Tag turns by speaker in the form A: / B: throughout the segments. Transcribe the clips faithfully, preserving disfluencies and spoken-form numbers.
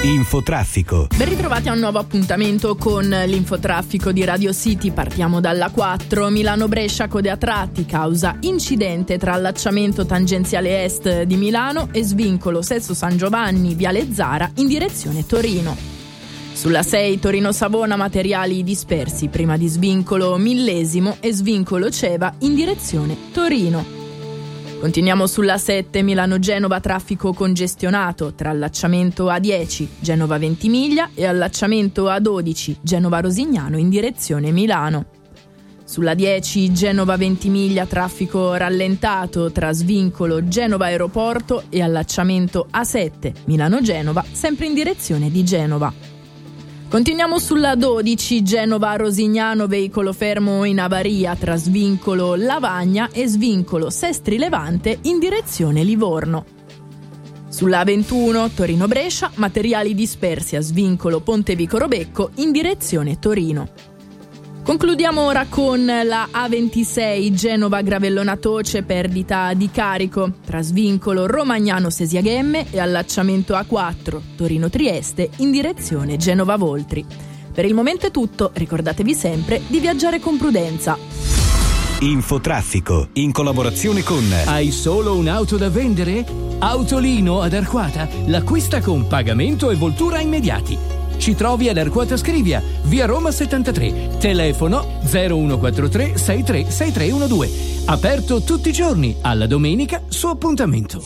A: Infotraffico.
B: Ben ritrovati a un nuovo appuntamento con l'infotraffico di Radio City. Partiamo dalla quattro. Milano-Brescia, code a tratti, causa incidente tra allacciamento tangenziale est di Milano e svincolo Sesto San Giovanni, Viale Zara in direzione Torino. Sulla sei Torino-Savona, materiali dispersi prima di svincolo Millesimo e svincolo Ceva in direzione Torino. Continuiamo sulla sette Milano-Genova, traffico congestionato tra allacciamento A dieci Genova Ventimiglia e allacciamento A dodici Genova Rosignano in direzione Milano. Sulla dieci Genova Ventimiglia, traffico rallentato tra svincolo Genova Aeroporto e allacciamento A sette Milano-Genova, sempre in direzione di Genova. Continuiamo sulla dodici Genova-Rosignano, veicolo fermo in avaria tra svincolo Lavagna e svincolo Sestri Levante in direzione Livorno. Sulla ventuno Torino-Brescia, materiali dispersi a svincolo Pontevico Robecco in direzione Torino. Concludiamo ora con la A ventisei Genova-Gravellona Toce, perdita di carico tra svincolo Romagnano Sesiaghemme e allacciamento A quattro Torino-Trieste in direzione Genova-Voltri. Per il momento è tutto, ricordatevi sempre di viaggiare con prudenza.
A: Infotraffico, in collaborazione con...
C: Hai solo un'auto da vendere? Autolino ad Arquata, l'acquista con pagamento e voltura immediati. Ci trovi ad Arquata Scrivia, via Roma settantatré, telefono zero uno quattro tre sei tre sei tre uno due. Aperto tutti i giorni, alla domenica su appuntamento.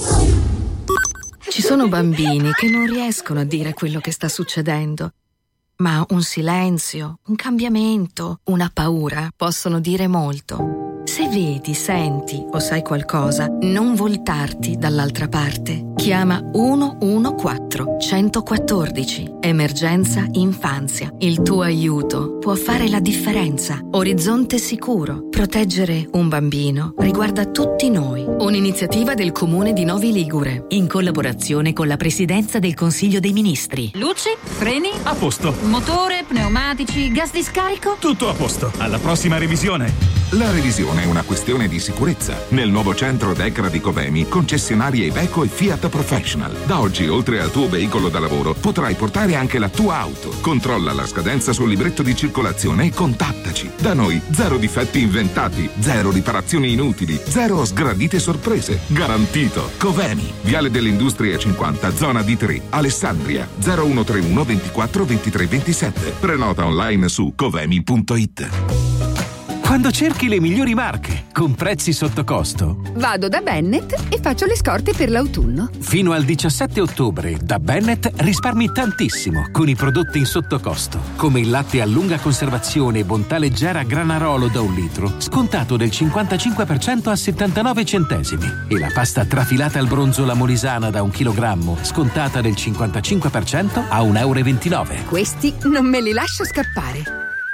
D: Ci sono bambini che non riescono a dire quello che sta succedendo, ma un silenzio, un cambiamento, una paura possono dire molto. Se vedi, senti o sai qualcosa, non voltarti dall'altra parte. Chiama uno uno quattro uno quattro zero. Emergenza infanzia. Il tuo aiuto può fare la differenza. Orizzonte sicuro. Proteggere un bambino riguarda tutti noi. Un'iniziativa del Comune di Novi Ligure,
E: in collaborazione con la Presidenza del Consiglio dei Ministri.
F: Luci, freni,
G: a posto.
F: Motore, pneumatici, gas di scarico.
G: Tutto a posto. Alla prossima revisione.
H: La revisione è una questione di sicurezza. Nel nuovo centro Decra di Covemi, concessionarie Iveco e Fiat Professional. Da oggi, oltre al tuo veicolo da lavoro, potrai portare anche la tua auto. Controlla la scadenza sul libretto di circolazione e contattaci. Da noi, zero difetti inventati, zero riparazioni inutili, zero sgradite sorprese. Garantito. Covemi, Viale delle Industrie cinquanta, zona D tre, Alessandria, zero uno tre uno ventiquattro ventitré ventisette. Prenota online su covemi punto it.
I: Quando cerchi le migliori marche, con prezzi sotto costo.
J: Vado da Bennett e faccio le scorte per l'autunno.
I: Fino al diciassette ottobre, da Bennett risparmi tantissimo con i prodotti in sottocosto. Come il latte a lunga conservazione Bontà Leggera Granarolo da un litro, scontato del cinquantacinque per cento a settantanove centesimi. E la pasta trafilata al bronzo La Molisana da un chilogrammo, scontata del cinquantacinque per cento a un euro e ventinove.
J: Questi non me li lascio scappare.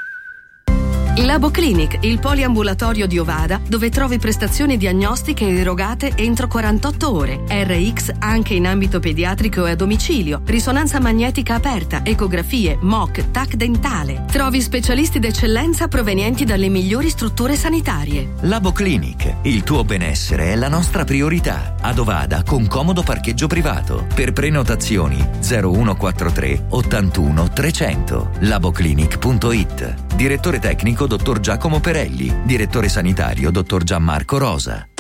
D: Labo Clinic, il poliambulatorio di Ovada, dove trovi prestazioni diagnostiche erogate entro quarantotto ore, R X anche in ambito pediatrico e a domicilio, risonanza magnetica aperta, ecografie, M O C, T A C dentale. Trovi specialisti d'eccellenza provenienti dalle migliori strutture sanitarie.
K: Labo Clinic, il tuo benessere è la nostra priorità. Ad Ovada con comodo parcheggio privato. Per prenotazioni zero uno quattro tre ottantuno trecento. laboclinic punto it. Direttore tecnico dottor Giacomo Perelli. Direttore sanitario dottor Gianmarco Rosa.